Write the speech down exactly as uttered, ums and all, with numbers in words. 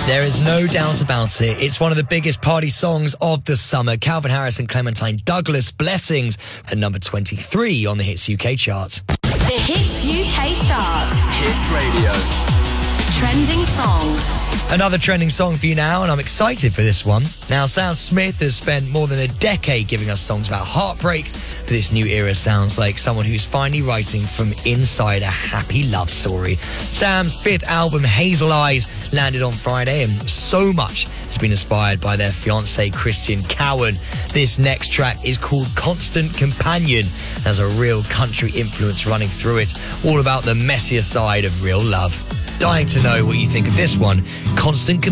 There is no doubt about it. It's one of the biggest party songs of the summer. Calvin Harris and Clementine Douglas, Blessings, at number twenty-three on the Hits U K chart. The Hits U K chart. Hits Radio. Trending song. Another trending song for you now, and I'm excited for this one. Now, Sam Smith has spent more than a decade giving us songs about heartbreak, but this new era sounds like someone who's finally writing from inside a happy love story. Sam's fifth album, Hazel Eyes, landed on Friday, and so much has been inspired by their fiancé, Christian Cowan. This next track is called Constant Companion, and has a real country influence running through it, all about the messier side of real love. Dying to know what you think of this one. Constant